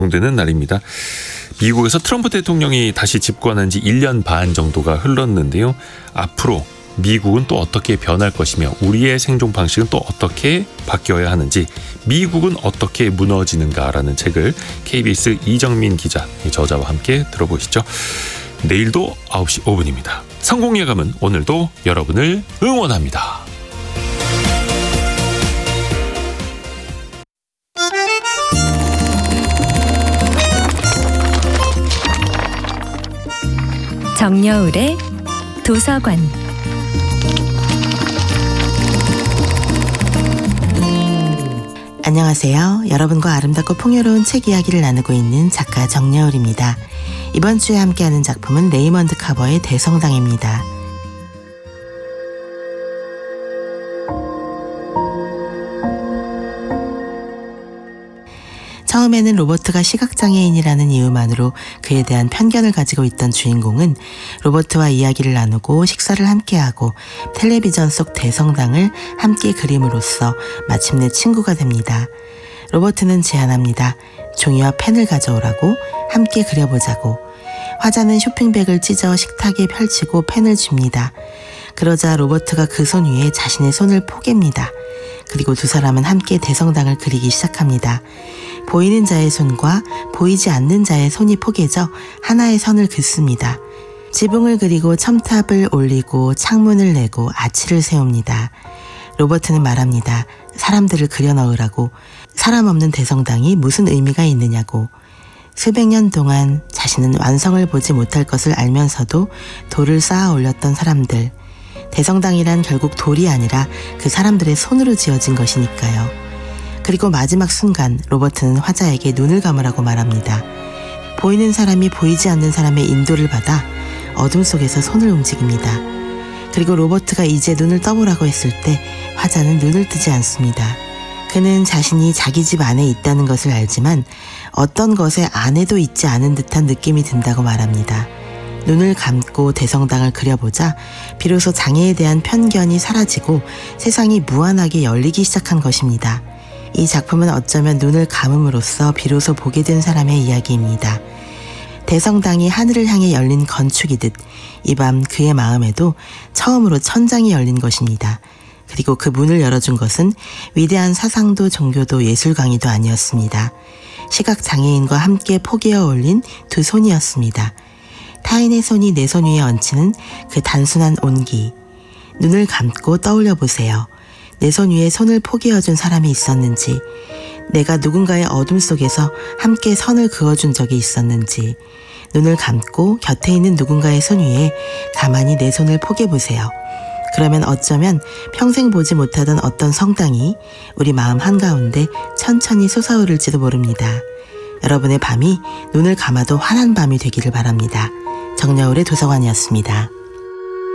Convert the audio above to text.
되는 날입니다. 미국에서 트럼프 대통령이 다시 집권한 지 1년 반 정도가 흘렀는데요. 앞으로 미국은 또 어떻게 변할 것이며 우리의 생존 방식은 또 어떻게 바뀌어야 하는지, 미국은 어떻게 무너지는가라는 책을 KBS 이정민 기자, 저자와 함께 들어보시죠. 내일도 9시 5분입니다. 성공예감은 오늘도 여러분을 응원합니다. 정여울의 도서관. 안녕하세요. 여러분과 아름답고 풍요로운 책 이야기를 나누고 있는 작가 정여울입니다. 이번 주에 함께하는 작품은 레이먼드 카버의 대성당입니다. 처음에는 로버트가 시각장애인이라는 이유만으로 그에 대한 편견을 가지고 있던 주인공은 로버트와 이야기를 나누고 식사를 함께하고 텔레비전 속 대성당을 함께 그림으로써 마침내 친구가 됩니다. 로버트는 제안합니다. 종이와 펜을 가져오라고, 함께 그려보자고. 화자는 쇼핑백을 찢어 식탁에 펼치고 펜을 줍니다. 그러자 로버트가 그 손 위에 자신의 손을 포갭니다. 그리고 두 사람은 함께 대성당을 그리기 시작합니다. 보이는 자의 손과 보이지 않는 자의 손이 포개져 하나의 선을 긋습니다. 지붕을 그리고 첨탑을 올리고 창문을 내고 아치를 세웁니다. 로버트는 말합니다. 사람들을 그려 넣으라고. 사람 없는 대성당이 무슨 의미가 있느냐고. 수백 년 동안 자신은 완성을 보지 못할 것을 알면서도 돌을 쌓아 올렸던 사람들. 대성당이란 결국 돌이 아니라 그 사람들의 손으로 지어진 것이니까요. 그리고 마지막 순간 로버트는 화자에게 눈을 감으라고 말합니다. 보이는 사람이 보이지 않는 사람의 인도를 받아 어둠 속에서 손을 움직입니다. 그리고 로버트가 이제 눈을 떠보라고 했을 때 화자는 눈을 뜨지 않습니다. 그는 자신이 자기 집 안에 있다는 것을 알지만 어떤 것의 안에도 있지 않은 듯한 느낌이 든다고 말합니다. 눈을 감고 대성당을 그려보자 비로소 장애에 대한 편견이 사라지고 세상이 무한하게 열리기 시작한 것입니다. 이 작품은 어쩌면 눈을 감음으로써 비로소 보게 된 사람의 이야기입니다. 대성당이 하늘을 향해 열린 건축이듯 이 밤 그의 마음에도 처음으로 천장이 열린 것입니다. 그리고 그 문을 열어준 것은 위대한 사상도 종교도 예술 강의도 아니었습니다. 시각장애인과 함께 포개어 올린 두 손이었습니다. 타인의 손이 내 손 위에 얹히는 그 단순한 온기. 눈을 감고 떠올려 보세요. 내 손 위에 손을 포개어준 사람이 있었는지, 내가 누군가의 어둠 속에서 함께 선을 그어준 적이 있었는지, 눈을 감고 곁에 있는 누군가의 손 위에 가만히 내 손을 포개보세요. 그러면 어쩌면 평생 보지 못하던 어떤 성당이 우리 마음 한가운데 천천히 솟아오를지도 모릅니다. 여러분의 밤이 눈을 감아도 환한 밤이 되기를 바랍니다. 정여울의 도서관이었습니다.